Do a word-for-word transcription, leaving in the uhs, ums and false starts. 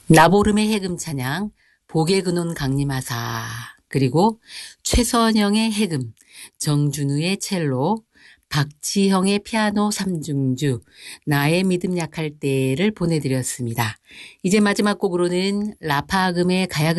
나보름의 해금 찬양, 복의 근원 강림하사, 그리고 최선영의 해금, 정준우의 첼로, 박지형의 피아노 삼중주, 나의 믿음 약할 때를 보내드렸습니다. 이제 마지막 곡으로는 라파금의 가야금